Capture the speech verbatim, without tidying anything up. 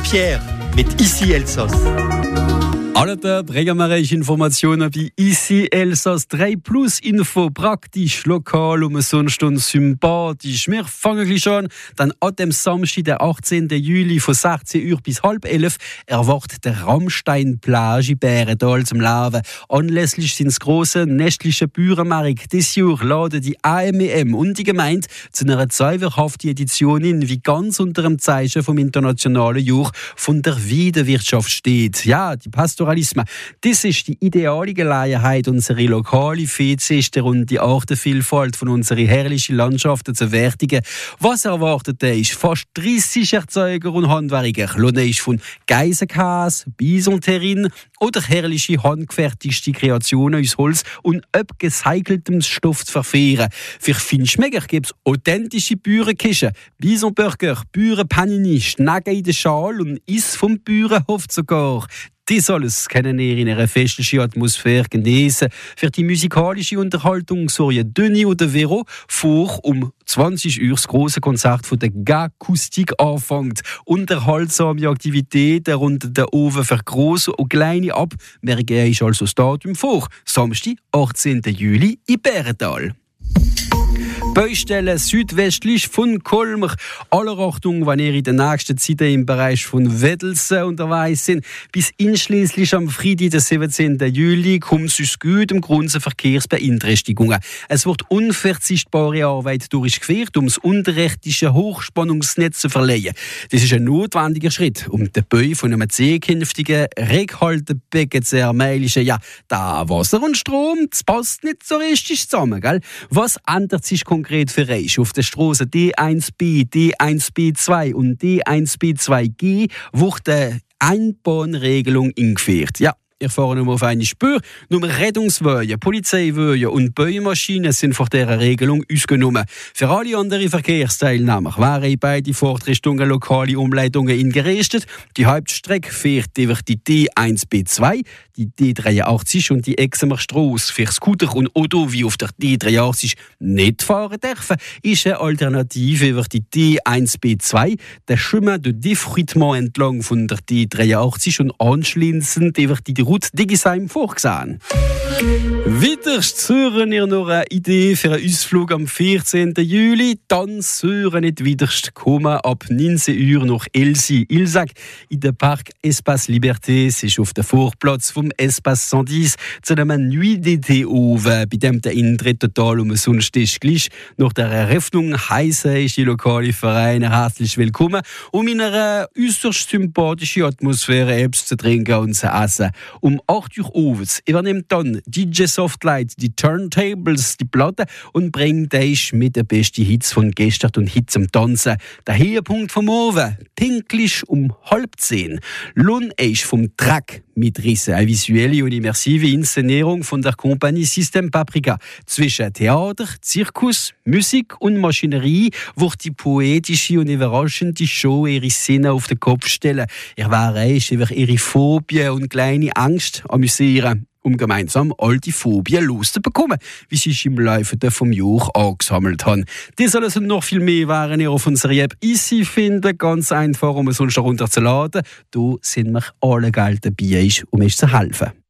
Pierre mit Ici Elsass. Alle bringen wir euch Informationen bei Ici Elsass drei Plus Info, praktisch, lokal und sonst und sympathisch. Wir fangen gleich an, dann an dem Samstag, der achtzehnten Juli von sechzehn Uhr bis halb elf erwartet der Rammstein-Plage in Bärental zum Leben. Anlässlich sind grossen nächtlichen Bauernmarkt dieses Jahr laden die A M E M und die Gemeinde zu einer zweiwöchhaften Edition in, wie ganz unter dem Zeichen vom internationalen Jahr von der Weidewirtschaft steht. Ja, die Pastoralismus. Das ist die ideale Gelegenheit, unsere lokale Viehzüchter und die Artenvielfalt von unseren herrlichen Landschaften zu wertigen. Was erwartet ist fast dreissig Erzeuger und Handwerker. Lohne ist von Geisenkäse, Bisonterrin oder herrliche handgefertigte Kreationen aus Holz und abgecyceltem Stoff zu verfehlen. Für Feinschmecker gibt es authentische Bauernküche, Bisonburger, Bauernpanini, Schnecken in der Schale und Eis vom Bauernhof sogar. Das alles können wir in einer festlichen Atmosphäre genießen. Für die musikalische Unterhaltung sorgen Denis oder Vero vor um zwanzig Uhr das grosse Konzert von der Gakustik anfängt. Unterhaltsame Aktivitäten rund den Ofen für grosse und kleine ab. Wir gehen also das Datum vor. Samstag, achtzehnten Juli in Bärental. Baustelle südwestlich von Colmar. Aller Achtung, wenn ihr in der nächsten Zeit im Bereich von Weddelsen unterwegs sind. Bis einschließlich am Freitag, den siebenzehnten Juli, kommt es uns gut um Grund zu Verkehrsbeeinträchtigungen. Es wird unverzichtbare Arbeit durchgeführt, um das unterrechtliche Hochspannungsnetz zu verleihen. Das ist ein notwendiger Schritt, um den Bau von einem zukünftigen Rückhaltebecken zu ermöglichen. Ja, da Wasser und Strom, das passt nicht so richtig zusammen, gell? Was ändert sich konkret für euch? Auf der Straße D eins B, D eins B zwei und D eins B zwei G wird eine Einbahnregelung eingeführt. Ja. Wir fahren nur auf eine Spur. Nur Rettungswege, Polizeiwege und Baumaschinen sind von dieser Regelung ausgenommen. Für alle anderen Verkehrsteilnehmer wären beide Fahrtrichtungen lokale Umleitungen eingerichtet. Die Hauptstrecke fährt über die D eins B zwei, die D dreiundachtzig und die Exemer Strasse. Für Scooter und Auto, wie auf der D dreiundachtzig nicht fahren dürfen, ist eine Alternative über die D eins B zwei, der Chemin de Défruitement entlang von der D dreiundachtzig und anschließend über die Route Digisheim vorgesehen. Weiter hören ihr noch eine Idee für einen Ausflug am vierzehnten Juli. Dann hören nicht widerst kommen ab neunzehn Uhr nach Elsi. Ilsac in der Park Espace Liberté. Es ist auf dem Vorplatz vom Espace cent dix zu einem Nuit d'été oben, bei dem der Eintritt total umsonst ist. Gleich nach der Eröffnung heissen ist die lokale Vereine herzlich willkommen, um in einer äußerst sympathischen Atmosphäre etwas zu trinken und zu essen. Um acht Uhr abends übernimmt dann D J Softlight die Turntables, die Platte und bringt euch mit den besten Hits von gestern und Hits zum Tanzen. Der Höhepunkt vom Abend, pünktlich um halb zehn. Lohn euch vom Track mitrissen. Eine visuelle und immersive Inszenierung von der Kompanie System Paprika. Zwischen Theater, Zirkus, Musik und Maschinerie wird die poetische und überraschende Show ihre Sinne auf den Kopf stellen. Ihr werdet euch über ihre Phobien und kleine Angst amüsieren, um gemeinsam all die Phobien loszubekommen, wie sie sich im Laufe des Jahres angesammelt haben. Das alles und noch viel mehr wären ihr auf unserer App Ici finden, ganz einfach, um es uns herunterzuladen. Da sind wir alle Geld dabei, um euch zu helfen.